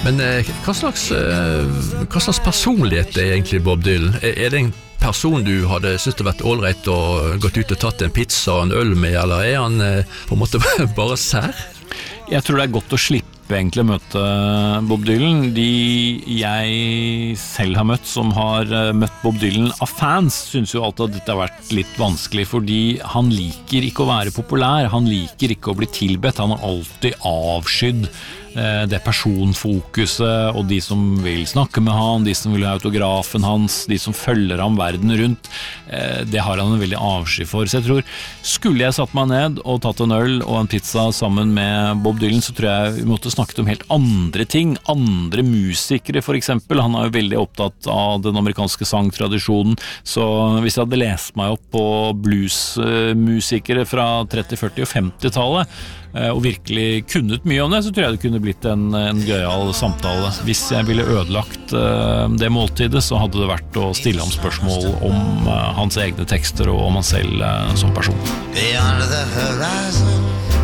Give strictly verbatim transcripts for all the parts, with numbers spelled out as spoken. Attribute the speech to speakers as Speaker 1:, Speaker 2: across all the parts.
Speaker 1: Men eh, hva, slags, eh, hva slags personlighet er egentlig Bob Dylan? Er, er det en person du hadde syntes det vært ålreit og gått ut og tatt en pizza og en øl med, eller er han eh, på en måte bare sær?
Speaker 2: Jeg tror det er godt å slippe egentlig å møte Bob Dylan. De jeg selv har møtt som har møtt Bob Dylan av fans synes jo alltid at dette har vært litt vanskelig, fordi han liker ikke å være populær, han liker ikke å bli tilbedt, han har alltid avskydd det personfokuset og de som vil snakke med han, de som vil ha autografen hans, de som følger ham verden rundt, det har han en veldig avsky for. Så jeg tror, skulle jeg satt meg ned og tatt en øl og en pizza sammen med Bob Dylan, så tror jeg vi måtte snakket om helt andre ting, andre musikere for eksempel. Han er jo veldig opptatt av den amerikanske sangtradisjonen, så hvis jeg hadde lest meg opp på bluesmusikere fra tretti-, førti- og femti-tallet, og virkelig kunnet mye om det, så tror jeg det kunne blitt en, en gøyal samtale. Hvis jeg ville ødelagt uh, det måltidet, så hadde det vært å stille ham spørsmål om uh, hans egne tekster og om han selv uh, som person.
Speaker 3: Beyond the horizon,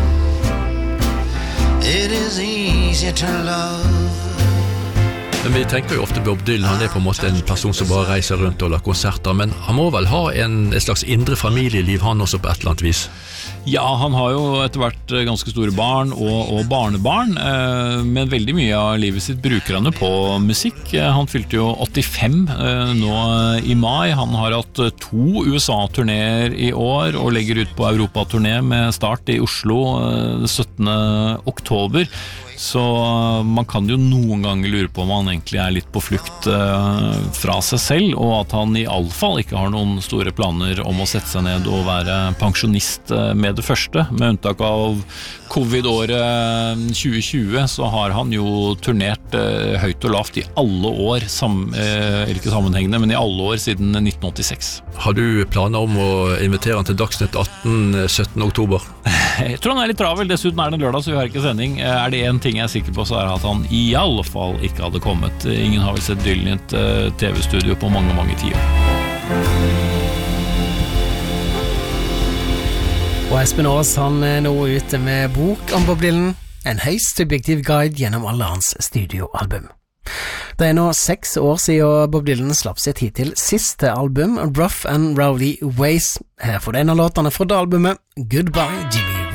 Speaker 3: it is easy to love.
Speaker 1: Men vi tenker jo ofte Bob Dylan, han er på en måte en person som bare reiser rundt og lager konserter, men han må vel ha en, et slags indre familieliv han også på et eller annet vis?
Speaker 2: Ja, han har jo etter hvert ganske store barn og, og barnebarn, eh, men veldig mye av livet sitt bruker han jo på musikk. Han fylte jo åttifem eh, nå i mai. Han har hatt to U S A-turnéer i år og legger ut på Europa-turné med start i Oslo eh, syttende oktober. Så man kan jo noen ganger lure på om han egentlig er litt på flukt uh, fra seg selv, og at han i alle fall ikke har noen store planer om å sette seg ned og være pensjonist uh, med det første. Med unntak av covid-året tjue tjue så har han jo turnert uh, høyt og lavt i alle år, sam, uh, ikke sammenhengende, men i alle år siden nitten åttiseks.
Speaker 1: Har du planer om å invitere han til Dagsnytt atten syttende oktober?
Speaker 2: Jeg tror han er litt travel, dessuten er det lørdag, så vi har ikke sending. Er det en ting jeg er sikker på, så er det at han i alle fall ikke hadde kommet. Ingen har vel sett Dylan i et uh, T V-studio på mange, mange tider.
Speaker 4: Og Espen Aas, han er nå ute med bok om Bob Dylan, en høyst subjektiv guide gjennom alle hans studioalbum. Det er nå seks år siden Bob Dylan slapp sitt hittil siste album, Rough and Rowdy Ways. Her får du en av låtene fra det albumet, Goodbye Jimmy.